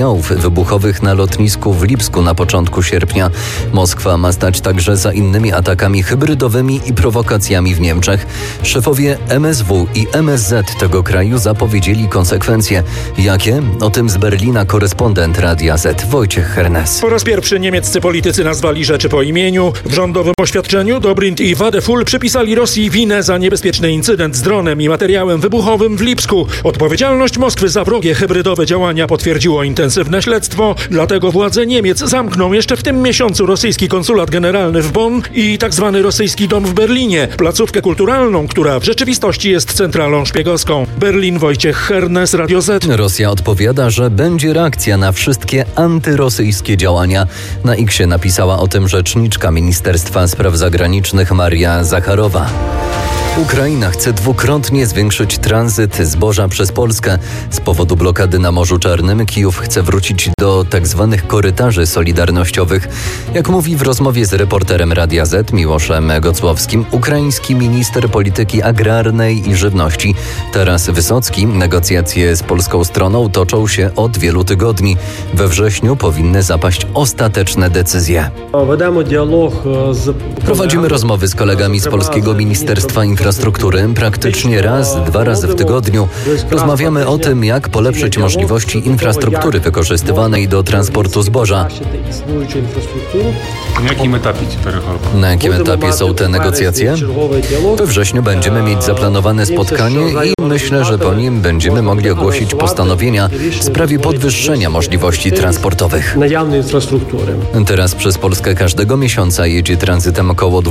wybuchowych na lotnisku w Lipsku na początku sierpnia. Moskwa ma stać także za innymi atakami hybrydowymi i prowokacjami w Niemczech. Szefowie MSW i MSZ tego kraju zapowiedzieli konsekwencje. Jakie? O tym z Berlina korespondent Radia Z Wojciech Hernes. Po raz pierwszy niemieccy politycy nazwali rzeczy po imieniu. W rządowym oświadczeniu Dobrindt i Wadefull przypisali Rosji winę za niebezpieczny incydent z dronem i materiałem wybuchowym w Lipsku. Odpowiedzialność Moskwy za wrogie hybrydowe działania potwierdziło intensywne śledztwo, dlatego władze Niemiec zamkną jeszcze w tym miesiącu rosyjski konsulat generalny w Bonn i tzw. rosyjski dom w Berlinie, placówkę kulturalną, która w rzeczywistości jest centralą szpiegowską. Berlin, Wojciech Hernes, Radio Z. Rosja odpowiada, że będzie reakcja na wszystkie antyrosyjskie działania. Na X-ie napisała o tym rzeczniczka Ministerstwa Spraw Zagranicznych Maria Zacharowa. Ukraina chce dwukrotnie zwiększyć tranzyt zboża przez Polskę. Z powodu blokady na Morzu Czarnym Kijów chce wrócić do tzw. korytarzy solidarnościowych. Jak mówi w rozmowie z reporterem Radia Z Miłoszem Gocłowskim, ukraiński minister polityki agrarnej i żywności Taras Wysocki, negocjacje z polską stroną toczą się od wielu tygodni. We wrześniu powinny zapaść ostateczne decyzje. Prowadzimy rozmowy z kolegami z Polskiego Ministerstwa Infrastruktury praktycznie raz, 2 razy w tygodniu. Rozmawiamy o tym, jak polepszyć możliwości infrastruktury wykorzystywanej do transportu zboża. Na jakim etapie są te negocjacje? We wrześniu będziemy mieć zaplanowane spotkanie i myślę, że po nim będziemy mogli ogłosić postanowienia w sprawie podwyższenia możliwości transportowych. Teraz przez Polskę każdego miesiąca jedzie tranzytem około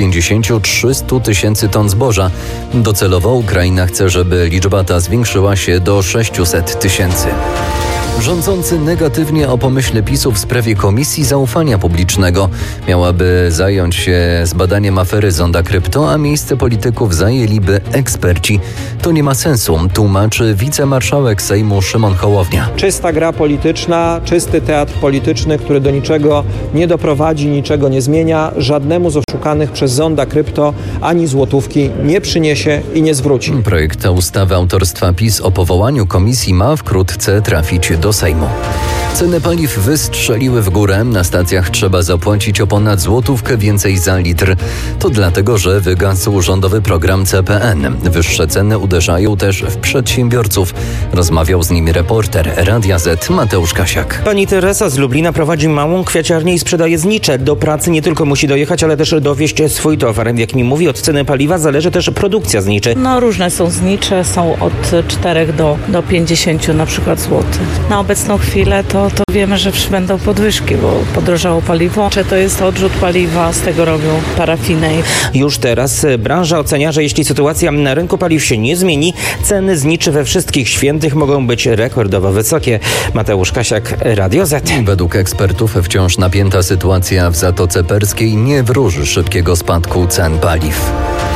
250-300 tysięcy ton zboża. Docelowo Ukraina chce, żeby liczba ta zwiększyła się do 600 tysięcy. Rządzący negatywnie o pomyśle PiS-u w sprawie Komisji Zaufania Publicznego. Miałaby zająć się zbadaniem afery Zonda Krypto, a miejsce polityków zajęliby eksperci. To nie ma sensu, tłumaczy wicemarszałek Sejmu Szymon Hołownia. Czysta gra polityczna, czysty teatr polityczny, który do niczego nie doprowadzi, niczego nie zmienia, żadnemu z oszukanych przez Zonda Krypto ani złotówki nie przyniesie i nie zwróci. Projekt ustawy autorstwa PiS o powołaniu komisji ma wkrótce trafić do Sejmu. Ceny paliw wystrzeliły w górę. Na stacjach trzeba zapłacić o ponad złotówkę więcej za litr. To dlatego, że wygasł rządowy program CPN. Wyższe ceny uderzają też w przedsiębiorców. Rozmawiał z nimi reporter Radia Z Mateusz Kasiak. Pani Teresa z Lublina prowadzi małą kwiaciarnię i sprzedaje znicze. Do pracy nie tylko musi dojechać, ale też dowieźć swój towar. Jak mi mówi, od ceny paliwa zależy też produkcja zniczy. Różne są znicze, są od 4 do 50 na przykład złotych. Na obecną chwilę to wiemy, że będą podwyżki, bo podrożało paliwo. Czy to jest odrzut paliwa, z tego robią parafinę. Już teraz branża ocenia, że jeśli sytuacja na rynku paliw się nie zmieni, ceny zniczy we wszystkich świętych mogą być rekordowo wysokie. Mateusz Kasiak, Radio Z. Według ekspertów wciąż napięta sytuacja w Zatoce Perskiej nie wróży szybkiego spadku cen paliw.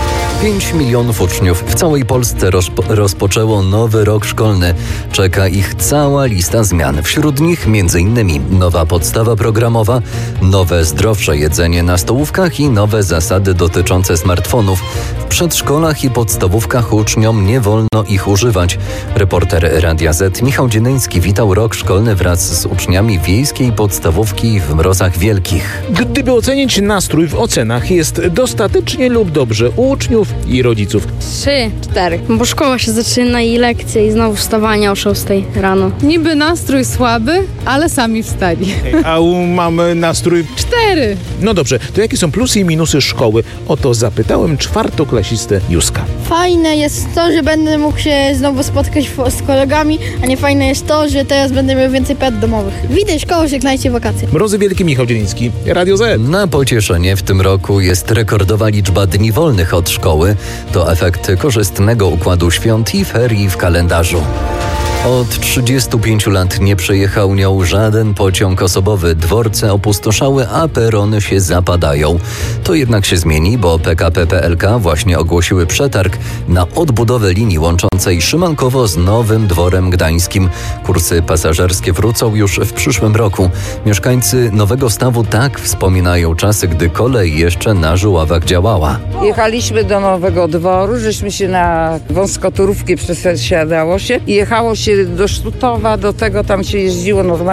5 milionów uczniów w całej Polsce rozpoczęło nowy rok szkolny. Czeka ich cała lista zmian. Wśród nich m.in. nowa podstawa programowa, nowe zdrowsze jedzenie na stołówkach i nowe zasady dotyczące smartfonów. W przedszkolach i podstawówkach uczniom nie wolno ich używać. Reporter Radia Z Michał Dzienyński witał rok szkolny wraz z uczniami wiejskiej podstawówki w Mrozach Wielkich. Gdyby ocenić nastrój w ocenach, jest dostatecznie lub dobrze u uczniów i rodziców. 3-4, bo szkoła się zaczyna i lekcje i znowu wstawanie o 6 rano. Niby nastrój słaby, ale sami wstali. A u mamy nastrój 4. No dobrze, to jakie są plusy i minusy szkoły? O to zapytałem czwartoklasistę Józka. Fajne jest to, że będę mógł się znowu spotkać z kolegami, a nie fajne jest to, że teraz będę miał więcej prac domowych. Witaj szkoły, żegnajcie wakacje. Mrozy Wielkie, Michał Dzienyński, Radio Z. Na pocieszenie w tym roku jest rekordowa liczba dni wolnych od szkoły. To efekt korzystnego układu świąt i ferii w kalendarzu. Od 35 lat nie przejechał nią żaden pociąg osobowy. Dworce opustoszały, a perony się zapadają. To jednak się zmieni, bo PKP PLK właśnie ogłosiły przetarg na odbudowę linii łączącej Szymankowo z Nowym Dworem Gdańskim. Kursy pasażerskie wrócą już w przyszłym roku. Mieszkańcy Nowego Stawu tak wspominają czasy, gdy kolej jeszcze na Żuławach działała. Jechaliśmy do Nowego Dworu, żeśmy się na wąskotorówki przesiadało się i jechało się do Sztutowa, do tego tam się jeździło normalnie.